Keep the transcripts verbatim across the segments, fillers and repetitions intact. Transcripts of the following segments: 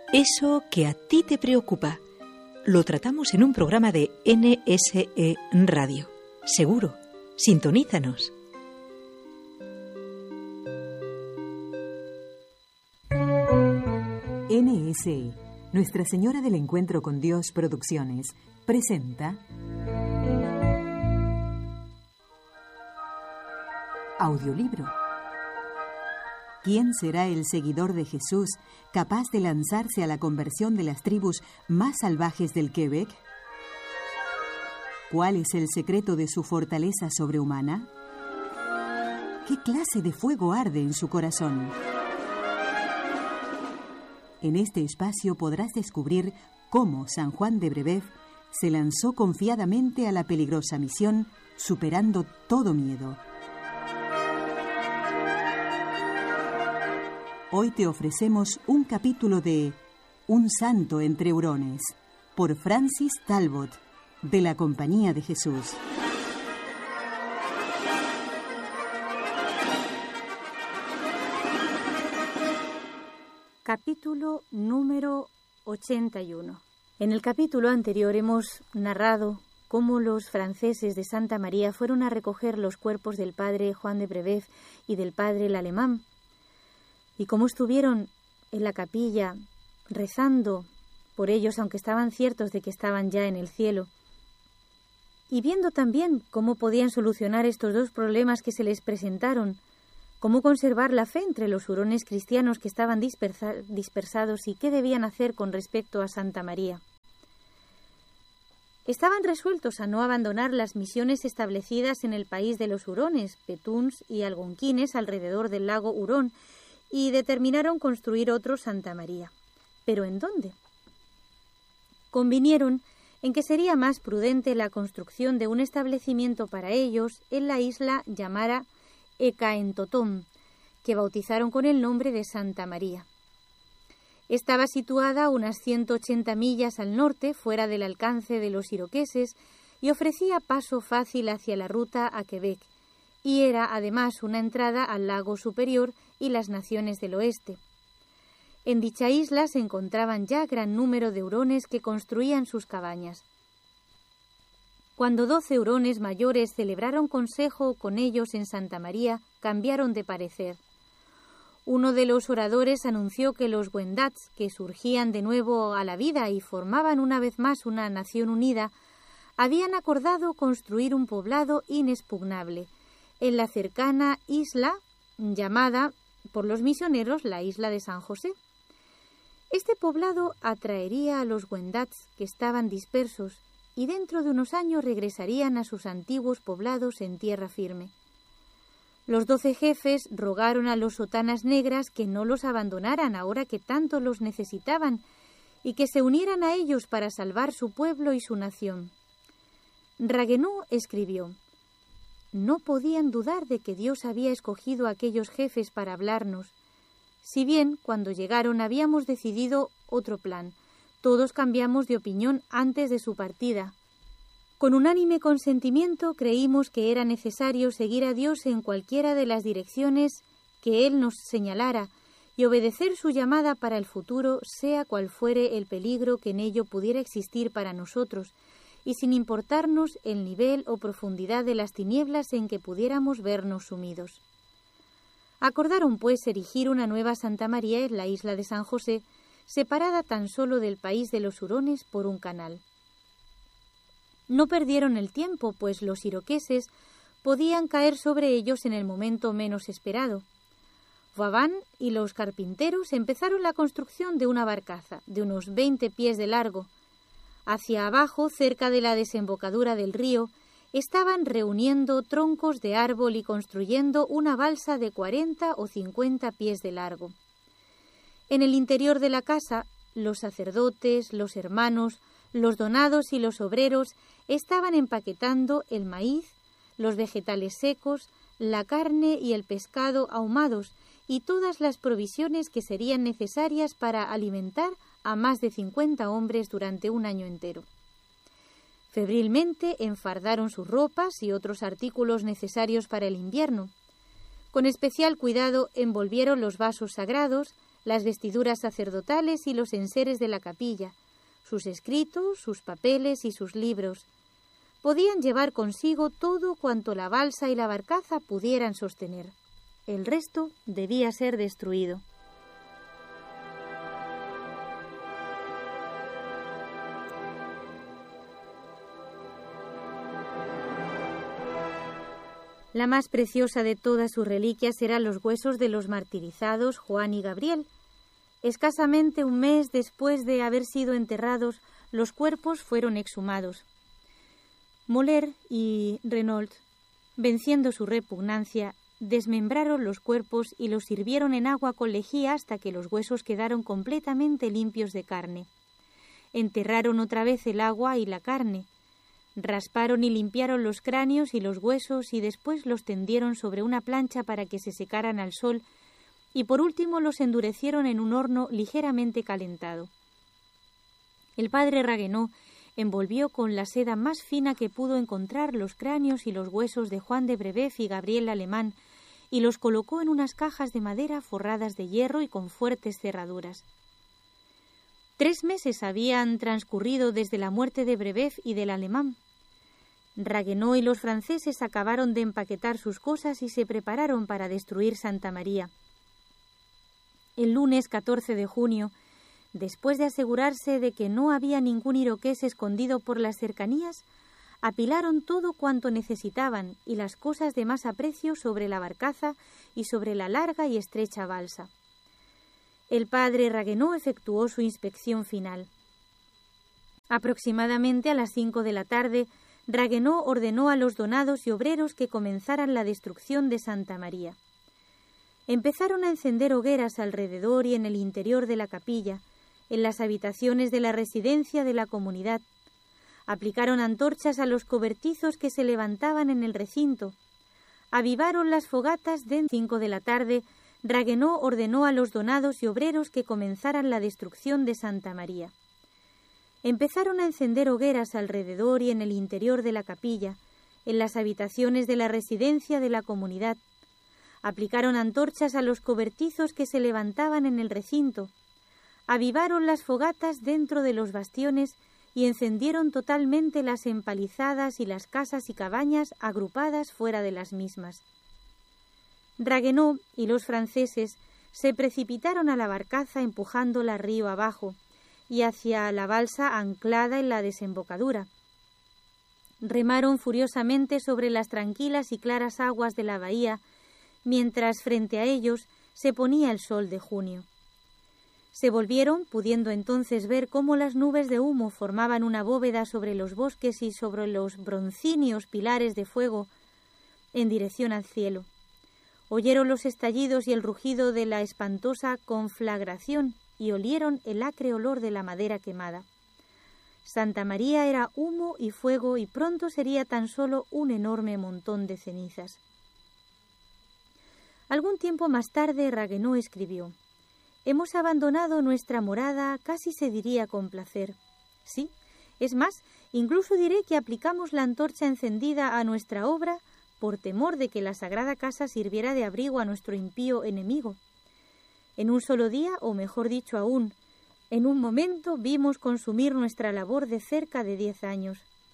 Eso que a ti te preocupa, lo tratamos en un programa de N S E Radio. Seguro, sintonízanos. N S E, Nuestra Señora del Encuentro con Dios Producciones, presenta Audiolibro. ¿Quién será el seguidor de Jesús capaz de lanzarse a la conversión de las tribus más salvajes del Quebec? ¿Cuál es el secreto de su fortaleza sobrehumana? ¿Qué clase de fuego arde en su corazón? En este espacio podrás descubrir cómo San Juan de Brebeuf se lanzó confiadamente a la peligrosa misión, superando todo miedo. Hoy te ofrecemos un capítulo de Un santo entre hurones, por Francis Talbot, de la Compañía de Jesús. Capítulo número ochenta y uno. En el capítulo anterior hemos narrado cómo los franceses de Santa María fueron a recoger los cuerpos del padre Juan de Brebeuf y del padre L'Allemand, y cómo estuvieron en la capilla rezando por ellos, aunque estaban ciertos de que estaban ya en el cielo, y viendo también cómo podían solucionar estos dos problemas que se les presentaron, cómo conservar la fe entre los hurones cristianos que estaban dispersa- dispersados y qué debían hacer con respecto a Santa María. Estaban resueltos a no abandonar las misiones establecidas en el país de los hurones, Petuns y algonquines alrededor del lago Hurón, y determinaron construir otro Santa María. ¿Pero en dónde? Convinieron en que sería más prudente la construcción de un establecimiento para ellos en la isla llamada Ekaentotom, que bautizaron con el nombre de Santa María. Estaba situada a unas ciento ochenta millas al norte, fuera del alcance de los iroqueses, y ofrecía paso fácil hacia la ruta a Quebec, y era además una entrada al lago Superior y las naciones del oeste. En dicha isla se encontraban ya gran número de hurones que construían sus cabañas. Cuando doce hurones mayores celebraron consejo con ellos en Santa María, cambiaron de parecer. Uno de los oradores anunció que los Wendat, que surgían de nuevo a la vida y formaban una vez más una nación unida, habían acordado construir un poblado inexpugnable en la cercana isla llamada por los misioneros la isla de San José. Este poblado atraería a los Wendat que estaban dispersos y dentro de unos años regresarían a sus antiguos poblados en tierra firme. Los doce jefes rogaron a los sotanas negras que no los abandonaran ahora que tanto los necesitaban y que se unieran a ellos para salvar su pueblo y su nación. Ragueneau escribió: no podían dudar de que Dios había escogido a aquellos jefes para hablarnos. Si bien, cuando llegaron, habíamos decidido otro plan, todos cambiamos de opinión antes de su partida. Con unánime consentimiento creímos que era necesario seguir a Dios en cualquiera de las direcciones que Él nos señalara y obedecer su llamada para el futuro, sea cual fuere el peligro que en ello pudiera existir para nosotros, y sin importarnos el nivel o profundidad de las tinieblas en que pudiéramos vernos sumidos. Acordaron, pues, erigir una nueva Santa María en la isla de San José, separada tan solo del país de los hurones por un canal. No perdieron el tiempo, pues los iroqueses podían caer sobre ellos en el momento menos esperado. Vauban y los carpinteros empezaron la construcción de una barcaza de unos veinte pies de largo. Hacia abajo, cerca de la desembocadura del río, estaban reuniendo troncos de árbol y construyendo una balsa de cuarenta o cincuenta pies de largo. En el interior de la casa, los sacerdotes, los hermanos, los donados y los obreros estaban empaquetando el maíz, los vegetales secos, la carne y el pescado ahumados y todas las provisiones que serían necesarias para alimentar a más de cincuenta hombres durante un año entero. Febrilmente enfardaron sus ropas y otros artículos necesarios para el invierno. Con especial cuidado envolvieron los vasos sagrados, las vestiduras sacerdotales y los enseres de la capilla, sus escritos, sus papeles y sus libros. Podían llevar consigo todo cuanto la balsa y la barcaza pudieran sostener. El resto debía ser destruido. La más preciosa de todas sus reliquias eran los huesos de los martirizados Juan y Gabriel. Escasamente un mes después de haber sido enterrados, los cuerpos fueron exhumados. Moller y Renault, venciendo su repugnancia, desmembraron los cuerpos y los hirvieron en agua con lejía hasta que los huesos quedaron completamente limpios de carne. Enterraron otra vez el agua y la carne. Rasparon y limpiaron los cráneos y los huesos y después los tendieron sobre una plancha para que se secaran al sol y por último los endurecieron en un horno ligeramente calentado. El padre Ragueneau envolvió con la seda más fina que pudo encontrar los cráneos y los huesos de Juan de Brebeuf y Gabriel Alemán y los colocó en unas cajas de madera forradas de hierro y con fuertes cerraduras. Tres meses habían transcurrido desde la muerte de Brebeuf y del alemán. Ragueneau y los franceses acabaron de empaquetar sus cosas y se prepararon para destruir Santa María. El lunes catorce de junio, después de asegurarse de que no había ningún iroqués escondido por las cercanías, apilaron todo cuanto necesitaban y las cosas de más aprecio sobre la barcaza y sobre la larga y estrecha balsa. El padre Ragueneau efectuó su inspección final. Aproximadamente a las cinco de la tarde, Ragueneau ordenó a los donados y obreros que comenzaran la destrucción de Santa María. Empezaron a encender hogueras alrededor y en el interior de la capilla, en las habitaciones de la residencia de la comunidad. Aplicaron antorchas a los cobertizos que se levantaban en el recinto. Avivaron las fogatas de cinco de la tarde. Ragueneau ordenó a los donados y obreros que comenzaran la destrucción de Santa María. Empezaron a encender hogueras alrededor y en el interior de la capilla, en las habitaciones de la residencia de la comunidad. Aplicaron antorchas a los cobertizos que se levantaban en el recinto. Avivaron las fogatas dentro de los bastiones y encendieron totalmente las empalizadas y las casas y cabañas agrupadas fuera de las mismas. Ragueneau y los franceses se precipitaron a la barcaza empujándola río abajo y hacia la balsa anclada en la desembocadura. Remaron furiosamente sobre las tranquilas y claras aguas de la bahía, mientras frente a ellos se ponía el sol de junio. Se volvieron, pudiendo entonces ver cómo las nubes de humo formaban una bóveda sobre los bosques y sobre los broncíneos pilares de fuego en dirección al cielo. Oyeron los estallidos y el rugido de la espantosa conflagración y olieron el acre olor de la madera quemada. Santa María era humo y fuego y pronto sería tan solo un enorme montón de cenizas. Algún tiempo más tarde Ragueneau escribió: «Hemos abandonado nuestra morada, casi se diría con placer. Sí, es más, incluso diré que aplicamos la antorcha encendida a nuestra obra por temor de que la sagrada casa sirviera de abrigo a nuestro impío enemigo. En un solo día, o mejor dicho aún, en un momento vimos consumir nuestra labor de cerca de diez años.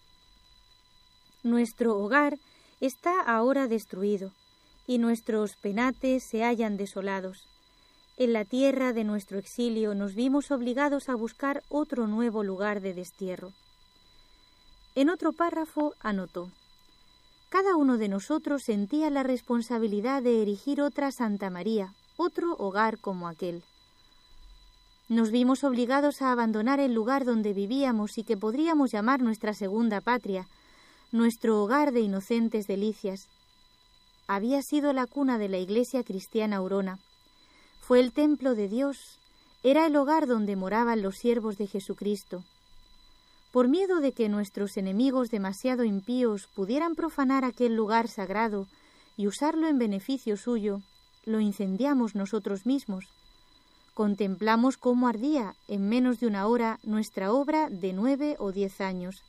Nuestro hogar está ahora destruido, y nuestros penates se hallan desolados. En la tierra de nuestro exilio nos vimos obligados a buscar otro nuevo lugar de destierro». En otro párrafo anotó: «Cada uno de nosotros sentía la responsabilidad de erigir otra Santa María, otro hogar como aquel. Nos vimos obligados a abandonar el lugar donde vivíamos y que podríamos llamar nuestra segunda patria, nuestro hogar de inocentes delicias. Había sido la cuna de la Iglesia cristiana Aurona. Fue el templo de Dios, era el hogar donde moraban los siervos de Jesucristo. Por miedo de que nuestros enemigos demasiado impíos pudieran profanar aquel lugar sagrado y usarlo en beneficio suyo, lo incendiamos nosotros mismos. Contemplamos cómo ardía en menos de una hora nuestra obra de nueve o diez años.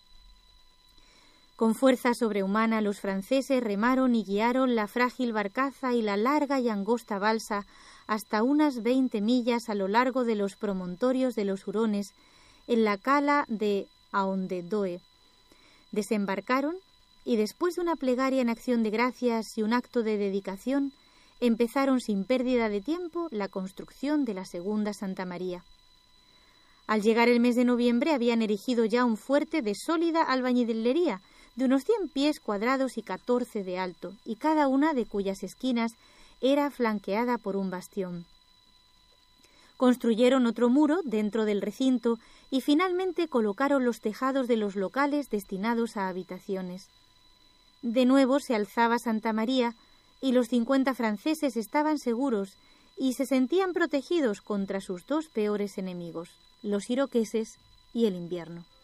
Con fuerza sobrehumana los franceses remaron y guiaron la frágil barcaza y la larga y angosta balsa hasta unas veinte millas a lo largo de los promontorios de los hurones, en la cala de Aondedoe. Desembarcaron y, después de una plegaria en acción de gracias y un acto de dedicación, empezaron sin pérdida de tiempo la construcción de la segunda Santa María. Al llegar el mes de noviembre habían erigido ya un fuerte de sólida albañilería, de unos cien pies cuadrados y catorce de alto, y cada una de cuyas esquinas era flanqueada por un bastión. Construyeron otro muro dentro del recinto y finalmente colocaron los tejados de los locales destinados a habitaciones. De nuevo se alzaba Santa María y los cincuenta franceses estaban seguros y se sentían protegidos contra sus dos peores enemigos, los iroqueses y el invierno.